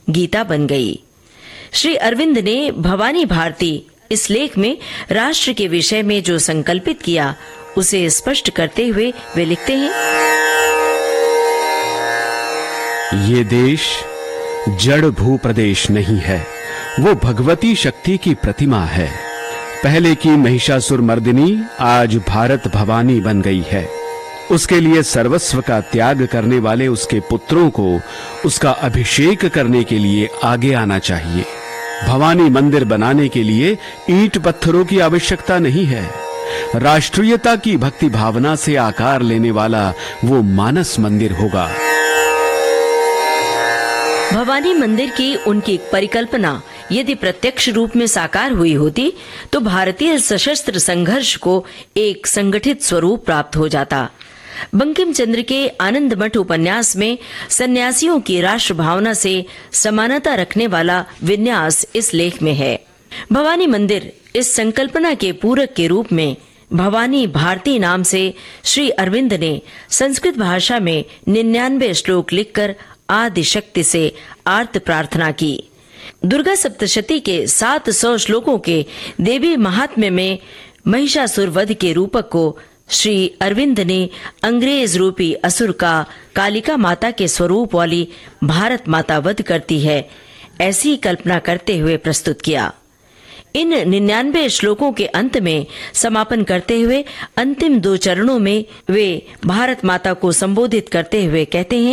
गीता बन गई। श्री अरविंद ने भवानी भारती इस लेख में राष्ट्र के विषय में जो संकल्पित किया उसे स्पष्ट करते हुए वे लिखते हैं, ये देश जड़ भू प्रदेश नहीं है, वो भगवती शक्ति की प्रतिमा है। पहले की महिषासुर मर्दिनी आज भारत भवानी बन गई है। उसके लिए सर्वस्व का त्याग करने वाले उसके पुत्रों को उसका अभिषेक करने के लिए आगे आना चाहिए। भवानी मंदिर बनाने के लिए ईंट पत्थरों की आवश्यकता नहीं है। राष्ट्रीयता की भक्ति भावना से आकार लेने वाला वो मानस मंदिर होगा। भवानी मंदिर की उनकी परिकल्पना यदि प्रत्यक्ष रूप में साकार हुई होती तो भारतीय सशस्त्र संघर्ष को एक संगठित स्वरूप प्राप्त हो जाता। बंकिम चंद्र के आनंद मठ उपन्यास में सन्यासियों की राष्ट्र भावना से समानता रखने वाला विन्यास इस लेख में है। भवानी मंदिर इस संकल्पना के पूरक के रूप में भवानी भारती नाम से श्री अरविंद ने संस्कृत भाषा में 99 श्लोक लिखकर आदि शक्ति से आर्त प्रार्थना की। दुर्गा सप्तशती के 700 श्लोकों के देवी महात्म्य में महिषासुर वध के रूपक को श्री अरविंद ने अंग्रेज रूपी असुर का कालिका माता के स्वरूप वाली भारत माता वध करती है ऐसी कल्पना करते हुए प्रस्तुत किया। इन 99 श्लोकों के अंत में समापन करते हुए अंतिम 2 चरणों में वे भारत माता को संबोधित करते हुए कहते हैं,